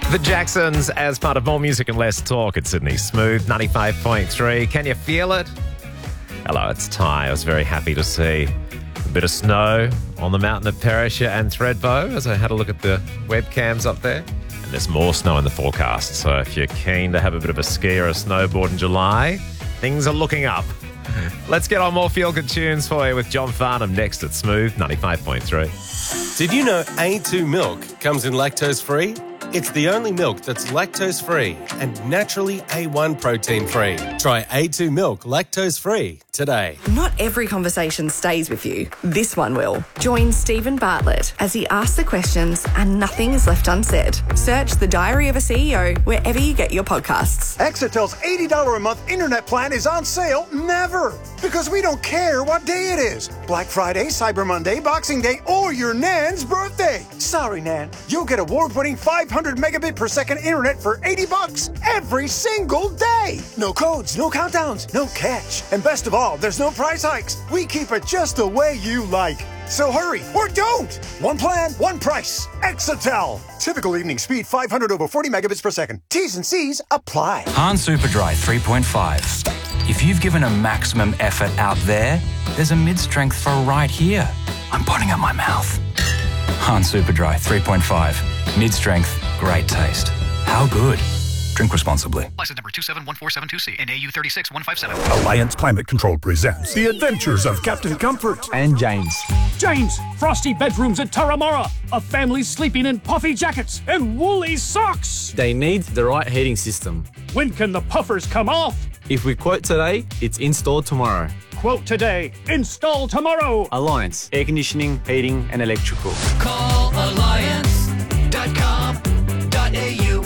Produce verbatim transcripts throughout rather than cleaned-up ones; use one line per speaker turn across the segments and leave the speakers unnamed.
The Jacksons as part of More Music and Less Talk at Sydney Smooth ninety-five point three. Can you feel it? Hello, it's Ty. I was very happy to see a bit of snow on the mountain of Perisher and Thredbo as I had a look at the webcams up there. And there's more snow in the forecast. So if you're keen to have a bit of a ski or a snowboard in July, things are looking up. Let's get on more feel-good tunes for you with John Farnham next at Smooth ninety-five point three.
Did you know A two milk comes in lactose-free? It's the only milk that's lactose-free and naturally A one protein-free. Try A two milk lactose-free today.
Not every conversation stays with you. This one will. Join Stephen Bartlett as he asks the questions and nothing is left unsaid. Search The Diary of a C E O wherever you get your podcasts.
Exetel's eighty dollars a month internet plan is on sale never, because we don't care what day it is. Black Friday, Cyber Monday, Boxing Day, or your Nan's birthday. Sorry, Nan. You'll get award-winning five hundred megabit per second internet for eighty bucks every single day. No codes, no countdowns, no catch. And best of all, there's no price hikes. We keep it just the way you like. So hurry, or don't! One plan, one price. Exetel. Typical evening speed five hundred over forty megabits per second. T's and C's apply.
Han Superdry three point five. If you've given a maximum effort out there, there's a mid-strength for right here. I'm putting up my mouth. Han Superdry three point five. Mid-strength, great taste. How good? Drink responsibly.
License number two seven one four seven two C and A U three six one five seven.
Alliance Climate Control presents The Adventures of Captain Comfort
and James.
James, frosty bedrooms at Turramurra. A family sleeping in puffy jackets and woolly socks.
They need the right heating system.
When can the puffers come off?
If we quote today, it's installed tomorrow.
Quote today, install tomorrow.
Alliance, air conditioning, heating and electrical.
Call alliance dot com dot a u.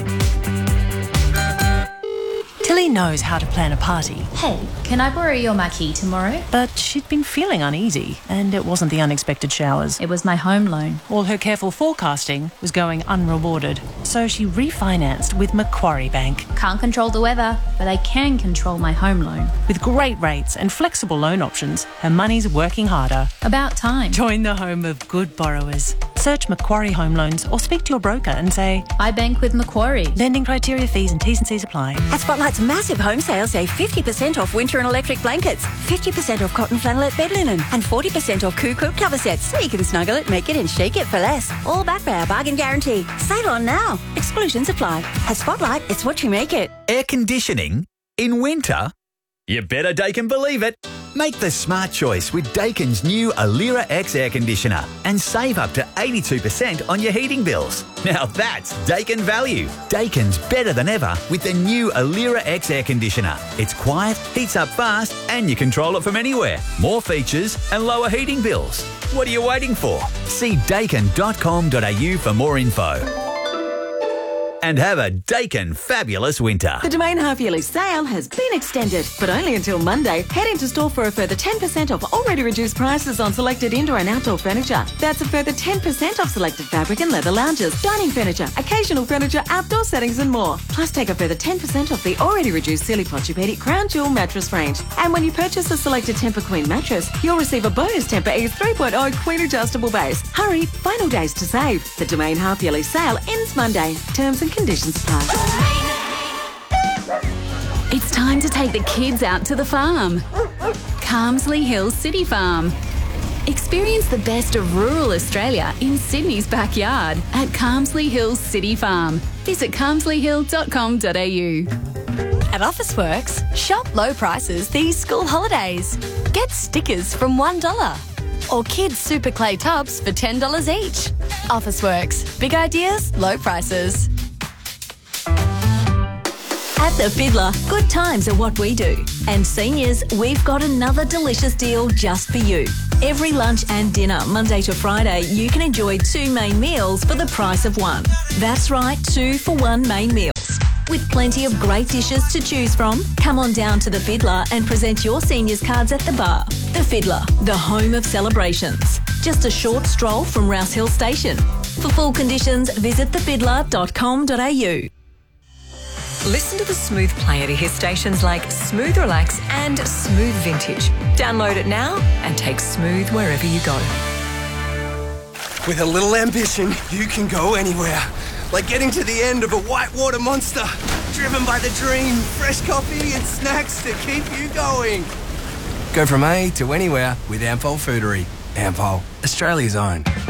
Tilly knows how to plan a party.
Hey, can I borrow your marquee tomorrow?
But she'd been feeling uneasy, and it wasn't the unexpected showers.
It was my home loan.
All her careful forecasting was going unrewarded. So she refinanced with Macquarie Bank.
Can't control the weather, but I can control my home loan.
With great rates and flexible loan options, her money's working harder.
About time.
Join the home of good borrowers. Search Macquarie Home Loans or speak to your broker and say,
I bank with Macquarie.
Lending criteria, fees and T's and C's apply.
At Spotlight's massive home sale, save fifty percent off winter and electric blankets, fifty percent off cotton flannelette bed linen, and forty percent off Coo Quilt cover sets, so you can snuggle it, make it and shake it for less. All backed by our bargain guarantee. Save on now. Exclusions apply. At Spotlight, it's what you make it.
Air conditioning in winter? You better Daikin believe it. Make the smart choice with Daikin's new Alira X air conditioner and save up to eighty-two percent on your heating bills. Now that's Daikin value. Daikin's better than ever with the new Alira X air conditioner. It's quiet, heats up fast, and you control it from anywhere. More features and lower heating bills. What are you waiting for? See daikin dot com dot a u for more info. And have a Daikin fabulous winter.
The Domain half-yearly sale has been extended, but only until Monday. Head into store for a further ten percent off already reduced prices on selected indoor and outdoor furniture. That's a further ten percent off selected fabric and leather lounges, dining furniture, occasional furniture, outdoor settings and more. Plus take a further ten percent off the already reduced Silly Pochopedi Crown Jewel mattress range. And when you purchase a selected Tempur Queen mattress, you'll receive a bonus Tempur Ease three point oh Queen adjustable base. Hurry, final days to save. The Domain half-yearly sale ends Monday. Terms and conditions apply.
It's time to take the kids out to the farm. Carmsley Hills City Farm. Experience the best of rural Australia in Sydney's backyard at Carmsley Hills City Farm. Visit carmsley hill dot com dot a u.
At Officeworks, shop low prices these school holidays. Get stickers from one dollar. Or kids' super clay tubs for ten dollars each. Officeworks. Big ideas, low prices.
At The Fiddler, good times are what we do. And seniors, we've got another delicious deal just for you. Every lunch and dinner, Monday to Friday, you can enjoy two main meals for the price of one. That's right, two for one main meals. With plenty of great dishes to choose from, come on down to The Fiddler and present your seniors cards at the bar. The Fiddler, the home of celebrations. Just a short stroll from Rouse Hill Station. For full conditions, visit the fiddler dot com dot a u.
Listen to the Smooth player to hear stations like Smooth Relax and Smooth Vintage. Download it now and take Smooth wherever you go.
With a little ambition, you can go anywhere. Like getting to the end of a whitewater monster. Driven by the dream, fresh coffee and snacks to keep you going. Go from A to anywhere with Ampol Foodery. Ampol, Australia's own.